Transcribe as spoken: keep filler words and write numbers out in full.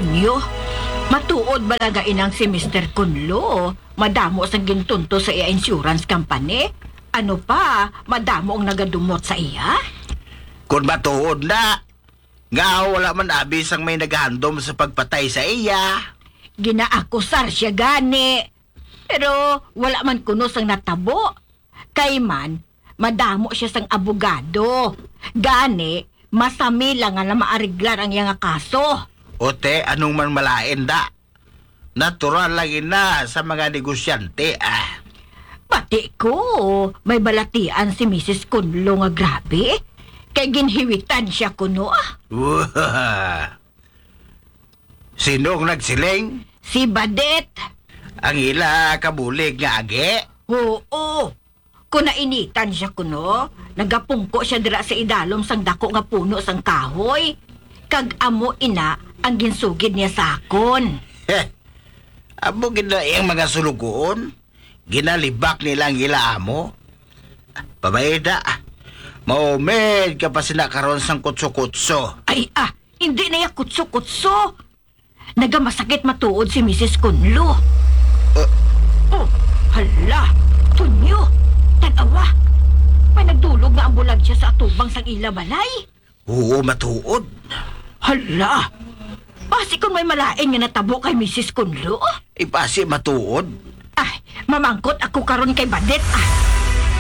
Tonyo, matuod ba nga inang si mister Kunlo? Madamo sang gintunto sa iya insurance company. Ano pa, madamo ang nagadumot sa iya? Kung matuod na, nga wala man abis ang may naghandom sa pagpatay sa iya. Ginaakusar siya gani. Pero wala man kuno sang natabo. Kay man, madamo siya sang abogado. Gani, masami lang nga na maariglar ang iyang kaso. Ote, anong man malain da? Natural lang ina sa mga negosyante, ah. Pati ko, may balatian si missus Kunlo nga grabe. Kay ginhiwitan siya kuno ah. Wah. Sinong nagsiling? Si Badet. Ang ila kabulig nga agi? Oo. Kung nainitan siya kuno, nagapungko siya dira sa idalom sang dako nga puno sang kahoy. Kag amo ina ang ginsugid niya sakon. Heh. Amo gina iyang mga sulugoon? Ginalibak nilang ila amo? Pabayda. Maumed ka pa sinakaroon sang kutso-kutso. Ay ah, hindi na ya kutso-kutso. Nagamasakit matuod si missus Kunlo. Uh, Oh, hala, Tunyo, tanawa. May nagdulog nga ambulansya sa atubang sang ila balay. Oo, matuod. Hala, basi kung may malain nga natabo kay missus Kunlo. Ipasi matuod. Ay, mamangkot ako karon kay Badet ah.